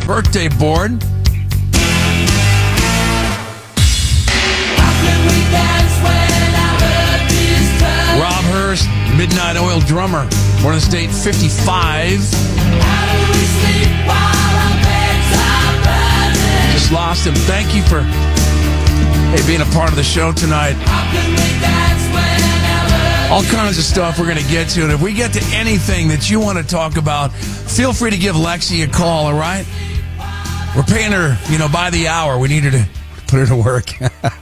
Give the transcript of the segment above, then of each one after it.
birthday board. Rob Hurst, Midnight Oil drummer, born in the state, 55. Just lost him. Thank you for being a part of the show tonight. All kinds of stuff we're going to get to. And if we get to anything that you want to talk about, feel free to give Lexi a call, all right? We're paying her, by the hour. We need her to put her to work.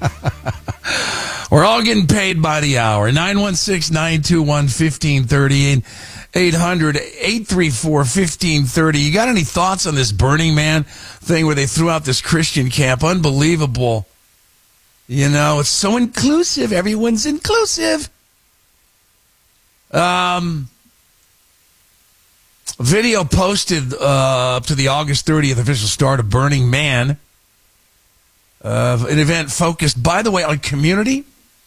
We're all getting paid by the hour. 916-921-1530, 800-834-1530. You got any thoughts on this Burning Man thing where they threw out this Christian camp? Unbelievable. It's so inclusive. Everyone's inclusive. Video posted up to the August 30th official start of Burning Man. An event focused, by the way, on community.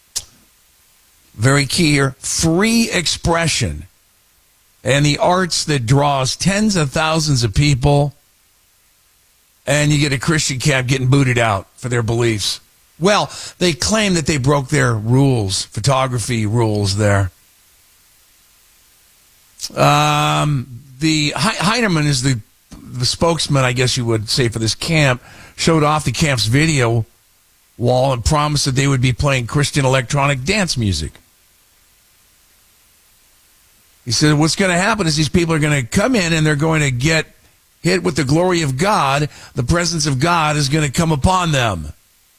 Very key here. Free expression. And the arts that draws tens of thousands of people. And you get a Christian camp getting booted out for their beliefs. Well, they claim that they broke their rules, photography rules there. The Heinemann is the spokesman, I guess you would say, for this camp, showed off the camp's video wall and promised that they would be playing Christian electronic dance music. He said what's going to happen is these people are going to come in and they're going to get hit with the glory of God. The presence of God is going to come upon them.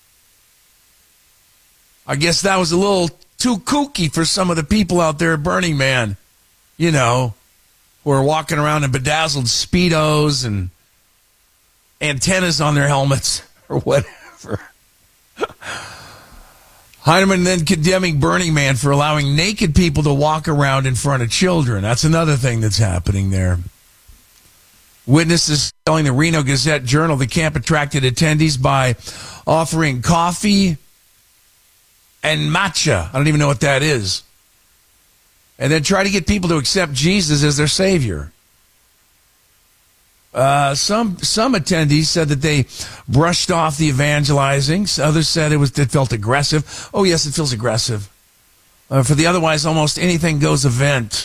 I guess that was a little too kooky for some of the people out there at Burning Man, who are walking around in bedazzled Speedos and antennas on their helmets or whatever. Heinemann then condemning Burning Man for allowing naked people to walk around in front of children. That's another thing that's happening there. Witnesses telling the Reno Gazette-Journal the camp attracted attendees by offering coffee and matcha. I don't even know what that is. And then try to get people to accept Jesus as their Savior. Some attendees said that they brushed off the evangelizing. Others said it felt aggressive. Oh, yes, it feels aggressive. For the otherwise almost anything goes event.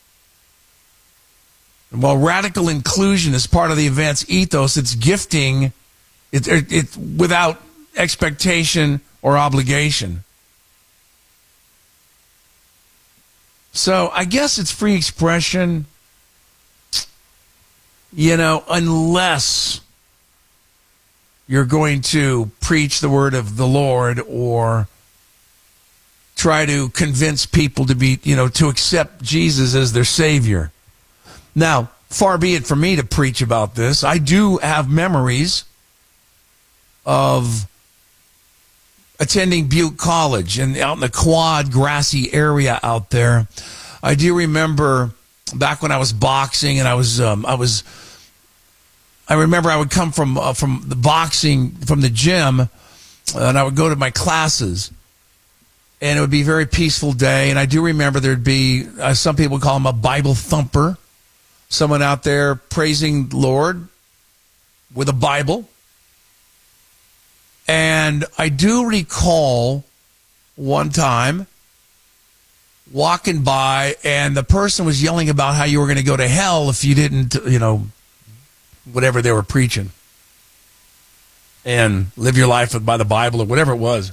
And while radical inclusion is part of the event's ethos, it's gifting it without expectation or obligation. So I guess it's free expression, unless you're going to preach the word of the Lord or try to convince people to be, to accept Jesus as their Savior. Now, far be it from me to preach about this. I do have memories of attending Butte College and out in the Quad grassy area out there. I do remember back when I was boxing and I remember I would come from the boxing from the gym and I would go to my classes and it would be a very peaceful day. And I do remember there'd be some people call him a Bible thumper, someone out there praising the Lord with a Bible. And I do recall one time walking by and the person was yelling about how you were going to go to hell if you didn't, whatever they were preaching and live your life by the Bible or whatever it was.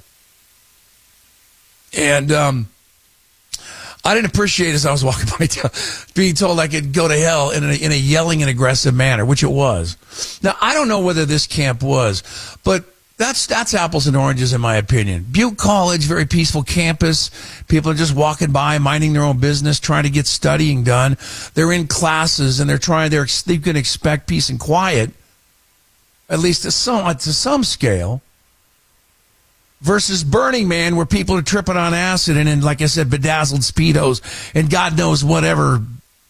And I didn't appreciate as I was walking by being told I could go to hell in a yelling and aggressive manner, which it was. Now, I don't know whether this camp was, but That's apples and oranges in my opinion. Butte College, very peaceful campus. People are just walking by, minding their own business, trying to get studying done. They're in classes and they can expect peace and quiet, at least to some scale. Versus Burning Man, where people are tripping on acid and in, like I said, bedazzled Speedos and God knows whatever.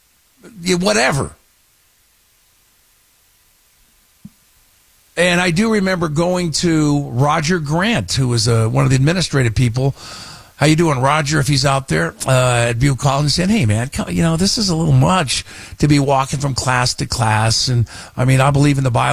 And I do remember going to Roger Grant, who was one of the administrative people. How you doing, Roger, if he's out there at Butte College, and saying, hey, man, this is a little much to be walking from class to class. And, I mean, I believe in the Bible.